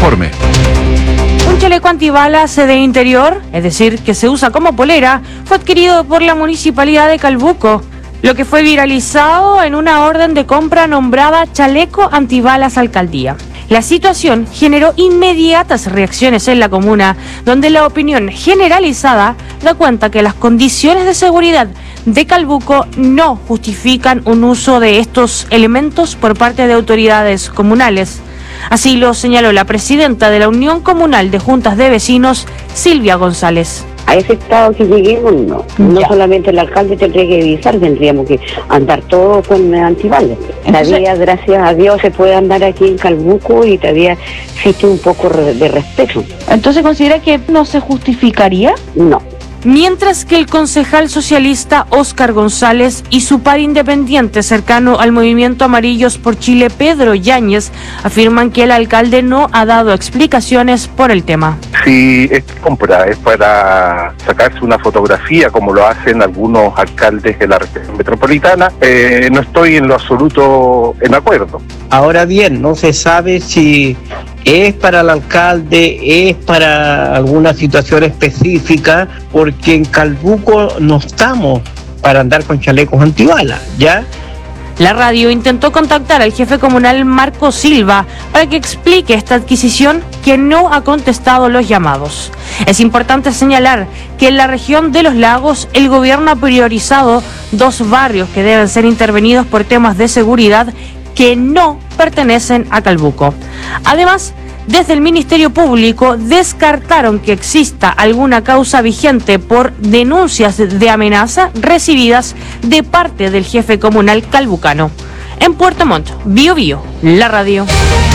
informe. Un chaleco antibalas de interior, es decir, que se usa como polera, fue adquirido por la Municipalidad de Calbuco, lo que fue viralizado en una orden de compra nombrada Chaleco Antibalas Alcaldía. La situación generó inmediatas reacciones en la comuna, donde la opinión generalizada da cuenta que las condiciones de seguridad de Calbuco no justifican un uso de estos elementos por parte de autoridades comunales. Así lo señaló la presidenta de la Unión Comunal de Juntas de Vecinos, Silvia González. A ese estado que lleguemos, no solamente el alcalde tendría que avisar, tendríamos que andar todos con antibalas. Todavía, gracias a Dios, se puede andar aquí en Calbuco y todavía existe un poco de respeto. ¿Entonces considera que no se justificaría? No. Mientras que el concejal socialista Óscar González y su par independiente cercano al movimiento Amarillos por Chile, Pedro Yáñez, afirman que el alcalde no ha dado explicaciones por el tema. Si esta compra es para sacarse una fotografía, como lo hacen algunos alcaldes de la región metropolitana, no estoy en lo absoluto en acuerdo. Ahora bien, no se sabe si es para el alcalde, es para alguna situación específica, porque en Calbuco no estamos para andar con chalecos antibalas, ¿ya? La radio intentó contactar al jefe comunal Marco Silva para que explique esta adquisición, que no ha contestado los llamados. Es importante señalar que en la región de Los Lagos el gobierno ha priorizado 2 barrios que deben ser intervenidos por temas de seguridad que no pertenecen a Calbuco. Además, desde el Ministerio Público descartaron que exista alguna causa vigente por denuncias de amenaza recibidas de parte del jefe comunal calbucano. En Puerto Montt, Bío Bío, la radio.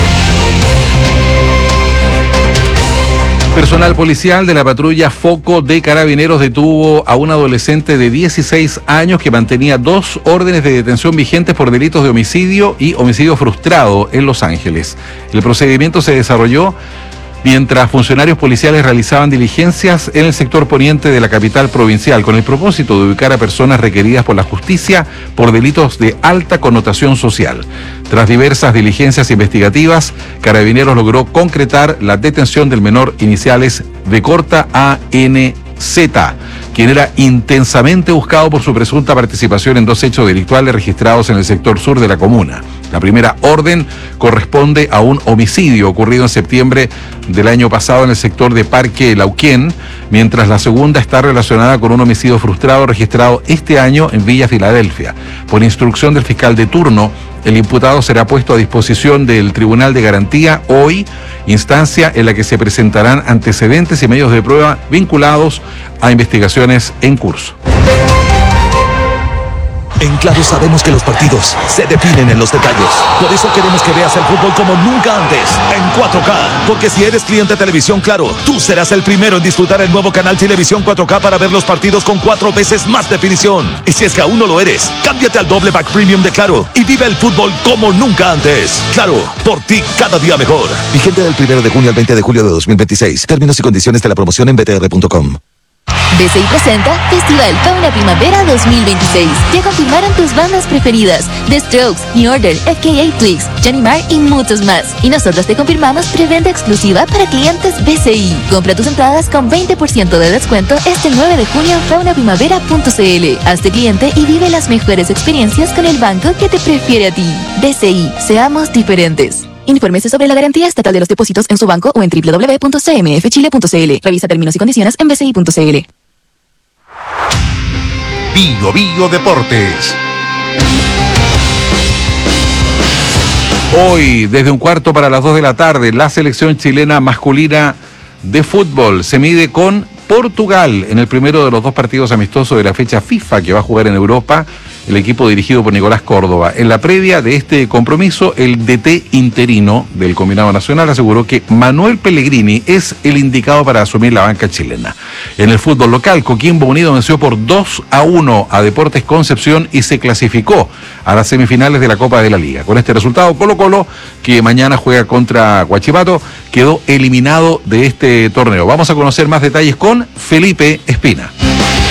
Personal policial de la patrulla Foco de Carabineros detuvo a un adolescente de 16 años que mantenía 2 órdenes de detención vigentes por delitos de homicidio y homicidio frustrado en Los Ángeles. El procedimiento se desarrolló mientras funcionarios policiales realizaban diligencias en el sector poniente de la capital provincial con el propósito de ubicar a personas requeridas por la justicia por delitos de alta connotación social. Tras diversas diligencias investigativas, Carabineros logró concretar la detención del menor iniciales de corta ANZ, quien era intensamente buscado por su presunta participación en 2 hechos delictuales registrados en el sector sur de la comuna. La primera orden corresponde a un homicidio ocurrido en septiembre del año pasado en el sector de Parque Lauquén, mientras la segunda está relacionada con un homicidio frustrado registrado este año en Villa Filadelfia. Por instrucción del fiscal de turno, el imputado será puesto a disposición del Tribunal de Garantía hoy, instancia en la que se presentarán antecedentes y medios de prueba vinculados a investigaciones en curso. En Claro sabemos que los partidos se definen en los detalles. Por eso queremos que veas el fútbol como nunca antes, en 4K. Porque si eres cliente de Televisión Claro, tú serás el primero en disfrutar el nuevo canal Televisión 4K para ver los partidos con 4 veces más definición. Y si es que aún no lo eres, cámbiate al doble pack premium de Claro y vive el fútbol como nunca antes. Claro, por ti cada día mejor. Vigente del 1 de junio al 20 de julio de 2026. Términos y condiciones de la promoción en btr.com. BCI presenta Festival Fauna Primavera 2026. Ya confirmaron tus bandas preferidas: The Strokes, New Order, FKA Twigs, Johnny Marr y muchos más. Y nosotros te confirmamos preventa exclusiva para clientes BCI. Compra tus entradas con 20% de descuento este 9 de junio en faunaprimavera.cl. Hazte cliente y vive las mejores experiencias con el banco que te prefiere a ti. BCI, seamos diferentes. Infórmese sobre la garantía estatal de los depósitos en su banco o en www.cmfchile.cl. Revisa términos y condiciones en bci.cl. Bío Bío Deportes. Hoy, desde 1:15 p.m, la tarde, la selección chilena masculina de fútbol se mide con Portugal en el primero de los 2 partidos amistosos de la fecha FIFA que va a jugar en Europa el equipo dirigido por Nicolás Córdoba. En la previa de este compromiso, el DT interino del combinado nacional aseguró que Manuel Pellegrini es el indicado para asumir la banca chilena. En el fútbol local, Coquimbo Unido venció por 2-1 a Deportes Concepción y se clasificó a las semifinales de la Copa de la Liga. Con este resultado, Colo-Colo, que mañana juega contra Huachipato, quedó eliminado de este torneo. Vamos a conocer más detalles con Felipe Espina.